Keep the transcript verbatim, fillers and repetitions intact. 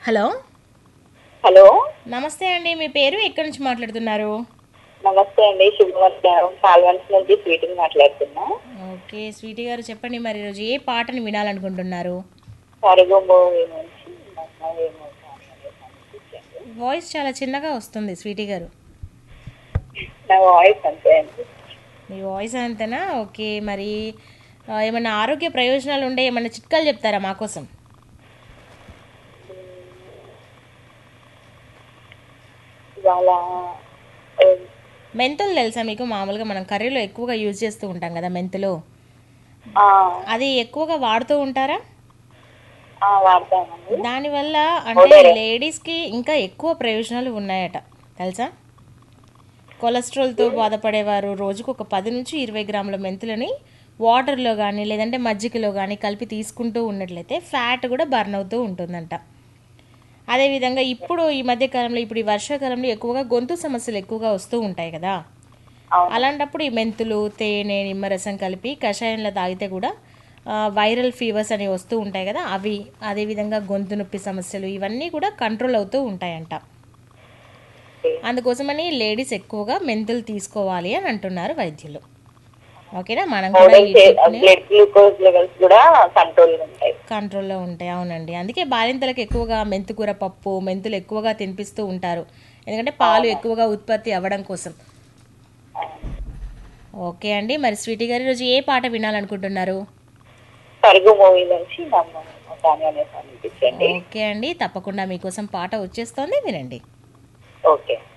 Hello hello నమస్తే అండి. మీ పేరు ఎక్కడి నుంచి మాట్లాడుతున్నారు? నమస్తే అండి. శుభమధ్యాహ్నం. పాల్వన్స్ నుంచి స్వీటింగ్ మాట్లాడుతున్నా. ఓకే స్వీటీ గారు, చెప్పండి మరి ఈరోజు ఏ పాటని వినాలనుకుంటున్నారు? సరుగు మూవీ నుంచి నమ్మవేమో కానీ అనే సాంగ్ ఇచ్చాను. వాయిస్ చాలా చిన్నగా వస్తుంది స్వీటీ గారు. నా వాయిస్ అంతే అండి. మీ వాయిస్ అంతేనా? ఓకే మరి ఆ, ఏమన్నా ఆరోగ్య ప్రయోజనాలు ఉండే ఏమన్నా చిట్కాలు చెప్తారా మా కోసం? ఇవాళ ఆ, మెంతులు తెలుసా మీకు? మామూలుగా మనం కర్రీలో ఎక్కువగా యూజ్ చేస్తూ ఉంటాం కదా మెంతులు. ఆ, అది ఎక్కువగా వాడుతూ ఉంటారా? ఆ, వాడతానండి. దానివల్ల అంటే ఓడేరే లేడీస్కి ఇంకా ఎక్కువ ప్రయోజనాలు ఉన్నాయట తెలుసా? కొలెస్ట్రాల్తో బాధపడేవారు రోజుకు ఒక పది నుంచి ఇరవై గ్రాముల మెంతులని వాటర్లో కానీ లేదంటే మజ్జిగలో కానీ కలిపి తీసుకుంటూ ఉన్నట్లయితే ఫ్యాట్ కూడా బర్న్ అవుతూ ఉంటుందంట. అదేవిధంగా ఇప్పుడు ఈ మధ్య కాలంలో ఇప్పుడు ఈ వర్షాకాలంలో ఎక్కువగా గొంతు సమస్యలు ఎక్కువగా వస్తూ ఉంటాయి కదా. అవును. అలాంటప్పుడు ఈ మెంతులు తేనె నిమ్మరసం కలిపి కషాయంలో తాగితే కూడా ఆ, వైరల్ ఫీవర్స్ అనేవి వస్తూ ఉంటాయి కదా అవి, అదేవిధంగా గొంతు నొప్పి సమస్యలు ఇవన్నీ కూడా కంట్రోల్ అవుతూ ఉంటాయంట. అందుకోసమని లేడీస్ ఎక్కువగా మెంతులు తీసుకోవాలి అని అంటున్నారు వైద్యులు. ఓకేనా? మనం కూడా ఈ టిప్ని బ్లడ్ గ్లూకోజ్ లెవెల్స్ కూడా కంట్రోల్ ఉంటాయి. కంట్రోల్లో ఉంటాయి. అవునండి, అందుకే బాలింతలకు ఎక్కువగా మెంతుకూర పప్పు మెంతులు ఎక్కువగా తినిపిస్తూ ఉంటారు, ఎందుకంటే పాలు అవును. ఎక్కువగా ఉత్పత్తి అవ్వడం కోసం. ఓకే అండి, మరి స్వీటీ గారు ఈరోజు ఏ పాట వినాలనుకుంటున్నారు? సరుగు మూవీ నుంచి నమ్మవేమో కానీ అనే సాంగ్ ఇచ్చేయండి. ఓకే అండి, తప్పకుండా మీకోసం పాట వచ్చేస్తోంది, వినండి. ఓకే.